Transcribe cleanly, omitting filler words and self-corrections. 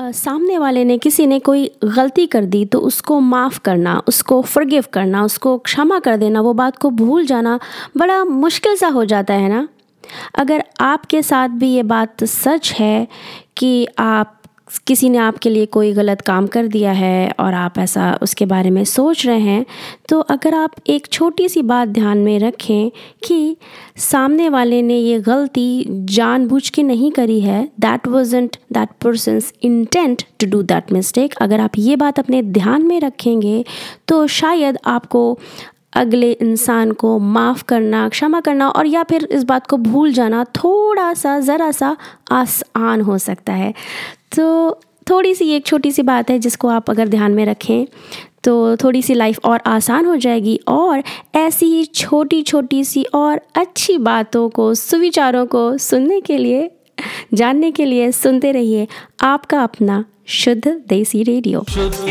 सामने वाले ने किसी ने कोई गलती कर दी तो उसको माफ़ करना, उसको फ़ॉरगिव करना, उसको क्षमा कर देना, वो बात को भूल जाना बड़ा मुश्किल सा हो जाता है ना। अगर आपके साथ भी ये बात सच है कि आप किसी ने आपके लिए कोई गलत काम कर दिया है और आप ऐसा उसके बारे में सोच रहे हैं, तो अगर आप एक छोटी सी बात ध्यान में रखें कि सामने वाले ने ये गलती जानबूझ के नहीं करी है, that wasn't that persons intent to do that mistake. अगर आप ये बात अपने ध्यान में रखेंगे तो शायद आपको अगले इंसान को माफ़ करना, क्षमा करना और या फिर इस बात को भूल जाना थोड़ा सा, ज़रा सा आसान हो सकता है। तो थोड़ी सी एक छोटी सी बात है जिसको आप अगर ध्यान में रखें तो थोड़ी सी लाइफ और आसान हो जाएगी। और ऐसी ही छोटी छोटी सी और अच्छी बातों को, सुविचारों को सुनने के लिए, जानने के लिए सुनते रहिए आपका अपना शुद्ध देसी रेडियो।